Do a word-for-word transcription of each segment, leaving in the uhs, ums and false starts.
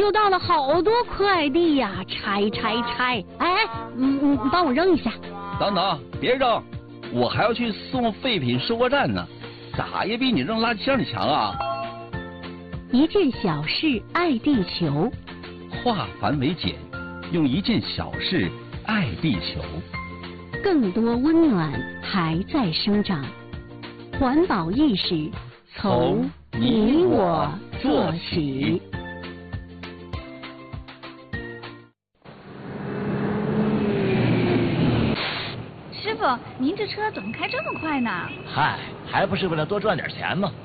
收到了好多快递呀，拆拆拆！哎，嗯嗯，帮我扔一下。 等等，别扔，我还要去送废品收货站呢，咋也比你扔垃圾箱里强啊！ 一件小事爱地球， 化繁为简，用一件小事爱地球。 更多温暖还在生长，环保意识从你我做起。 师傅，您这车怎么开这么快呢？ 嗨，还不是为了多赚点钱吗？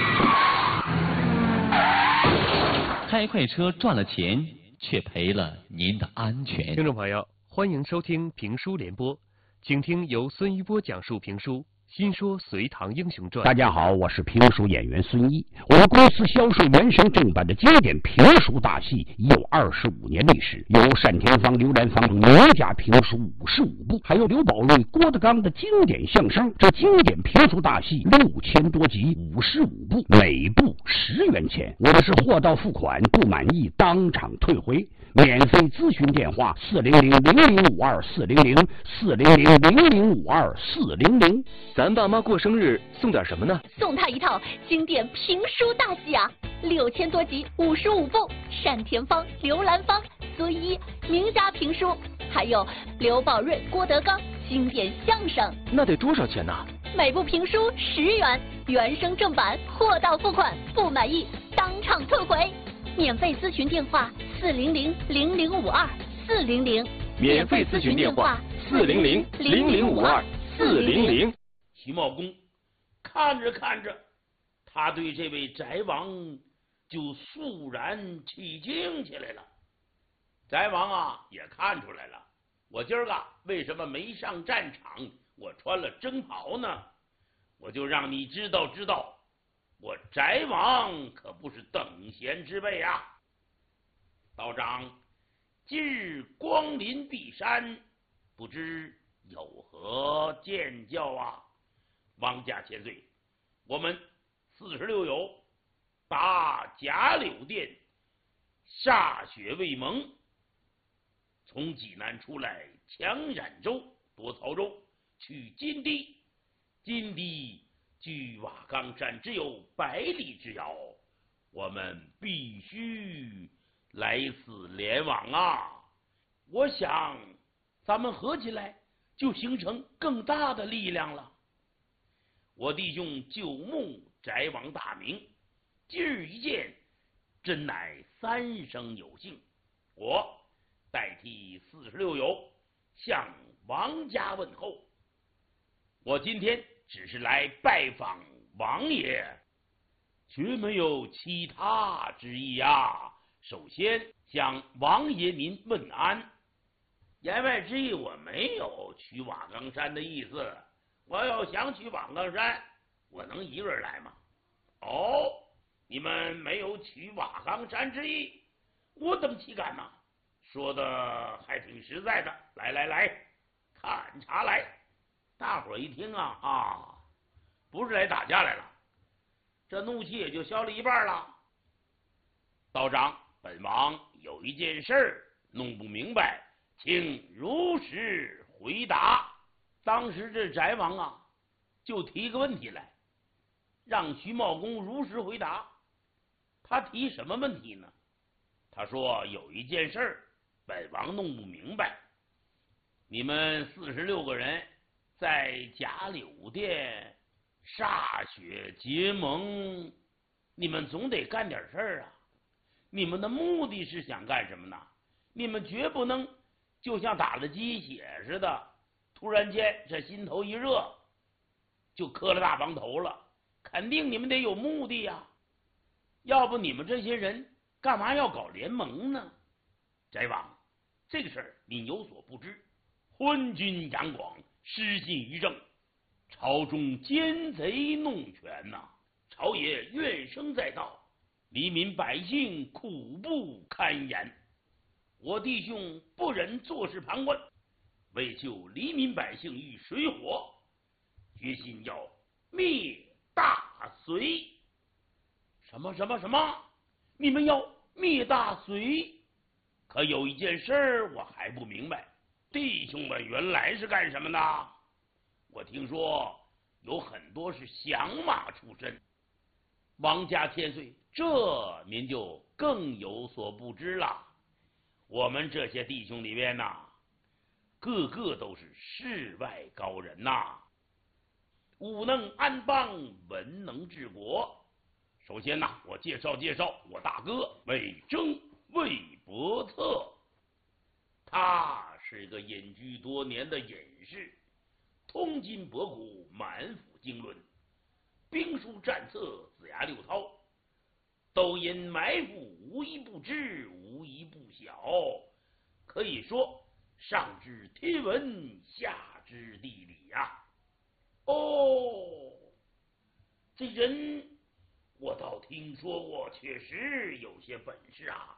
开快车赚了钱，却赔了您的安全。 听众朋友，欢迎收听评书联播，请听由孙一波讲述评书《新说隋唐英雄传》。 大家好，我是评书演员孙一。我们公司销售原声正版的经典评书大戏已有二十五年历史，有单田芳、刘兰芳名家评书五十五部，还有刘宝瑞、郭德纲的经典相声。这经典评书大戏六千多集，五十五部，每部十元钱。我们是货到付款，不满意当场退回。免费咨询电话：四零零零零五二四零零四零零零零五二四零零。 咱爸妈过生日送点什么呢？ 送他一套经典评书大戏啊，六千多集，五十五部，单田芳、刘兰芳、孙一名家评书，还有刘宝瑞、郭德纲经典相声。 那得多少钱呢？ 每部评书十元，原声正版，货到付款，不满意当场退回。免费咨询电话：四零零零零五二四零零。 免费咨询电话：四零零零零五二四零零。 徐茂公看着看着，他对这位翟王就肃然起敬起来了。翟王啊，也看出来了，我今儿个为什么没上战场，我穿了征袍呢？我就让你知道知道，我翟王可不是等闲之辈啊！道长，今日光临璧山，不知有何见教啊？王家千岁，我们四十六友打贾柳店，歃血未萌，从济南出来，抢冉州，夺曹州，去金堤。金堤距瓦岗山只有百里之遥，我们必须来此联网啊！我想咱们合起来就形成更大的力量了。我弟兄久慕翟王大名，今日一见，真乃三生有幸。我代替四十六友向王家问候。我今天只是来拜访王爷，绝没有其他之意啊。首先向王爷您问安，言外之意我没有去瓦岗山的意思。我要想去瓦岗山，我能一个人来吗？哦，你们没有去瓦岗山之意，我怎么岂敢呢？说的还挺实在的。来来来，看茶来。大伙儿一听啊啊，不是来打架来了，这怒气也就消了一半了。道长，本王有一件事儿弄不明白，请如实回答。当时这翟王啊，就提个问题来，让徐茂公如实回答。他提什么问题呢？他说有一件事儿，本王弄不明白。你们四十六个人在贾柳店歃血结盟，你们总得干点事儿啊！你们的目的是想干什么呢？你们绝不能就像打了鸡血似的，突然间这心头一热就磕了大帮头了。肯定你们得有目的呀，要不你们这些人干嘛要搞联盟呢？翟王，这个事儿你有所不知，昏君杨广失信于政，朝中奸贼弄权呐、啊，朝野怨声载道，黎民百姓苦不堪言。我弟兄不忍坐视旁观，为救黎民百姓于水火，决心要灭大隋。什么什么什么？你们要灭大隋，可有一件事儿我还不明白，弟兄们原来是干什么的？我听说有很多是响马出身。王家千岁，这您就更有所不知了。我们这些弟兄里面呐，个个都是世外高人呐，武能安邦，文能治国。首先呐，我介绍介绍我大哥魏征、魏伯策，他是一个隐居多年的隐士，通今博古，满腹经纶，兵书战策子牙六韬，都因埋伏无一不知，无一不晓，可以说上知天文，下知地理呀、啊。哦，这人我倒听说过，确实有些本事啊。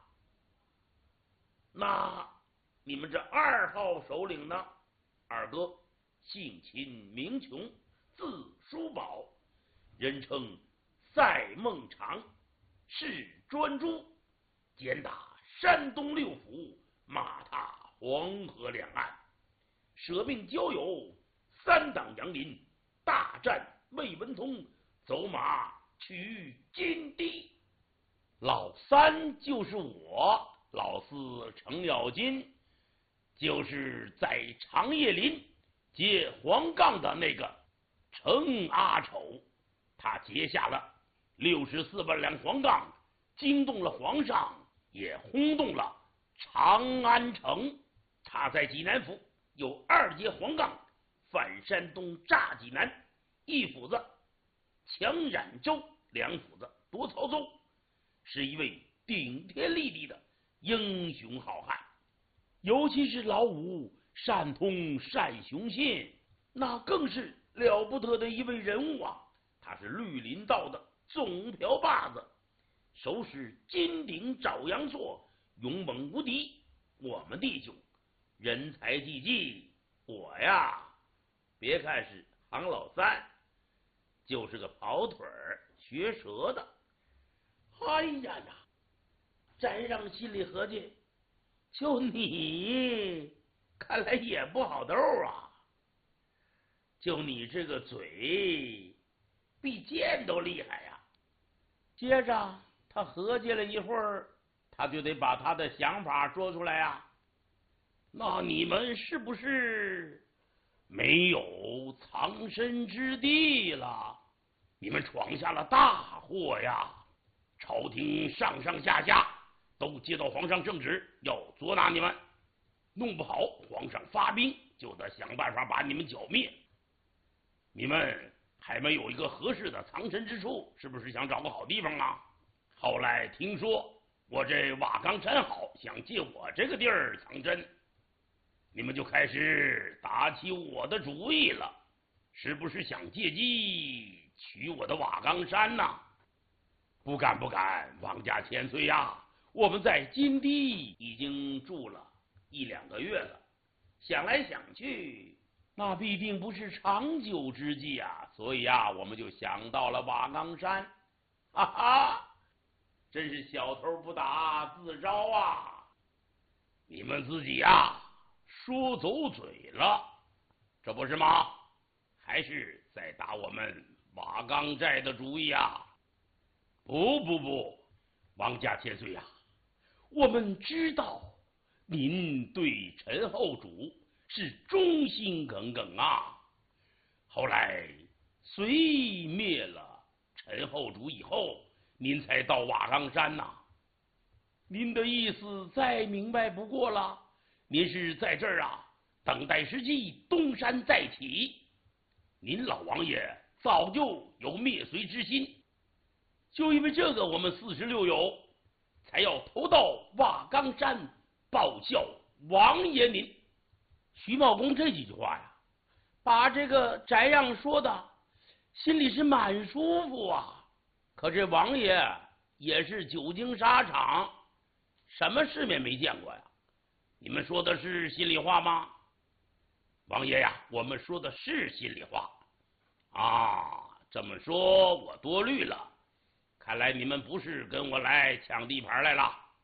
那你们这二号首领呢？二哥姓秦名琼，字叔宝，人称赛孟尝，是专诸，简打山东六府，马踏黄河两岸，舍命交友，三党杨林，大战魏文通，走马取金地。老三就是我，老四程咬金，就是在长叶林劫黄杠的那个程阿丑。他劫下了六十四万两黄杠，惊动了皇上，也轰动了长安城。他在济南府有二节黄杠，反山东炸济南，一斧子抢冉州，两斧子夺曹州，是一位顶天立地的英雄好汉。尤其是老五善通单雄信，那更是了不得的一位人物啊！他是绿林道的总瓢把子，手使金鼎爪阳槊，勇猛无敌。我们弟兄人才济济，我呀，别看是行老三，就是个跑腿儿学舌的。哎呀呀，翟让心里合计，就你看来也不好斗啊，就你这个嘴比剑都厉害呀、啊。接着他合计了一会儿，他就得把他的想法说出来呀、啊。那你们是不是没有藏身之地了？你们闯下了大祸呀！朝廷上上下下都接到皇上圣旨，要捉拿你们，弄不好皇上发兵就得想办法把你们剿灭。你们还没有一个合适的藏身之处，是不是想找个好地方啊？后来听说我这瓦岗山好，想借我这个地儿藏身，你们就开始打起我的主意了，是不是想借机取我的瓦岗山呐、啊？不敢不敢，王家千岁呀，我们在金地已经住了一两个月了，想来想去，那必定不是长久之计啊，所以呀，我们就想到了瓦岗山。哈哈，真是小偷不打自招啊！你们自己呀，说走嘴了，这不是吗？还是在打我们瓦岗寨的主意啊？不不不，王家千岁呀、啊，我们知道您对陈后主是忠心耿耿啊。后来隋灭了陈后主以后，您才到瓦岗山呐、啊。您的意思再明白不过了，您是在这儿啊，等待时机，东山再起。您老王爷早就有灭隋之心。就因为这个，我们四十六友才要投到瓦岗山报效王爷您。徐茂公这几句话呀，把这个翟让说的心里是蛮舒服啊。可这王爷也是久经沙场，什么世面没见过呀？你们说的是心里话吗？王爷呀，我们说的是心里话啊。这么说我多虑了。看来你们不是跟我来抢地盘来了，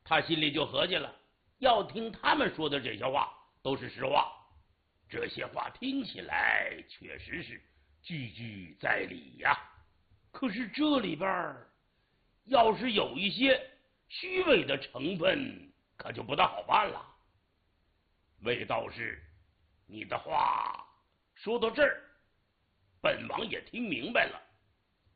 他心里就合计了，要听他们说的这些话都是实话，这些话听起来确实是句句在理呀。可是这里边要是有一些虚伪的成分，可就不大好办了。魏道士，你的话说到这儿，本王也听明白了。